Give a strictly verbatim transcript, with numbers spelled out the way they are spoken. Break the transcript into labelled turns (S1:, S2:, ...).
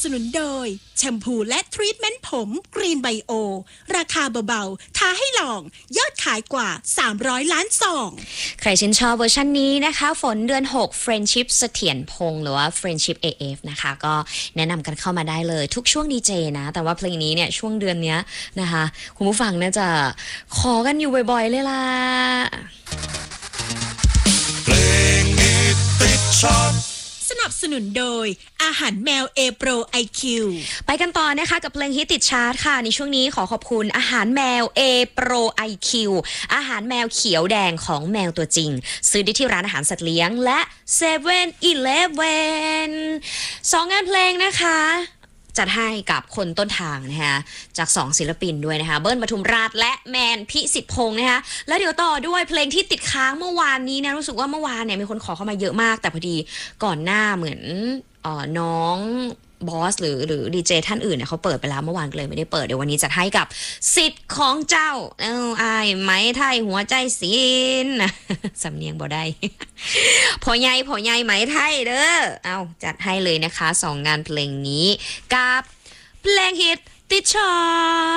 S1: สนุนโดยแชมพูและทรีทเมนต์ผมกรีนไบโอราคาเบาๆท้าให้ลองยอดขายกว่าสามร้อยล้านซอง
S2: ใครชื่นชอบเวอร์ชันนี้นะคะฝนเดือนหก Friendship เสถียรพงษ์หรือว่า Friendship เอ เอฟ นะคะก็แนะนำกันเข้ามาได้เลยทุกช่วงดีเจนะแต่ว่าเพลงนี้เนี่ยช่วงเดือนนี้นะคะคุณผู้ฟังน่าจะขอกันอยู่บ่อยๆเลยล่ะ
S3: เพลงฮิตติดชาร์ต
S1: สนับสนุนโดยอาหารแมว A Pro ไอ คิว
S2: ไปกันต่อนะคะกับเพลงฮิตติดชาร์ตค่ะในช่วงนี้ขอขอบคุณอาหารแมว A Pro ไอ คิว อาหารแมวเขียวแดงของแมวตัวจริงซื้อได้ที่ร้านอาหารสัตว์เลี้ยงและ เซเว่น อีเลฟเว่น สองงานเพลงนะคะจัดให้กับคนต้นทางนะคะจากสองศิลปินด้วยนะคะเบิ้ลปทุมราชและแมนพิสิทธิ์พงษ์นะคะแล้วเดี๋ยวต่อด้วยเพลงที่ติดค้างเมื่อวานนี้นะรู้สึกว่าเมื่อวานเนี่ยมีคนขอเข้ามาเยอะมากแต่พอดีก่อนหน้าเหมือนเอ่อน้องบอสหรือหรือดีเจท่านอื่นเนี่ยเขาเปิดไปแล้วเมื่อวานก็เลยไม่ได้เปิดเดี๋ยววันนี้จัดให้กับสิทธิ์ของเจ้าเอ้าอายไหมไทยหัวใจศิลป์สำเนียงบ่ได้พอใหญ่พอใหญ่ไหมไทยเด้อเอาจัดให้เลยนะคะสองงานเพลงนี้กับเพลงฮิตติดชาร์ต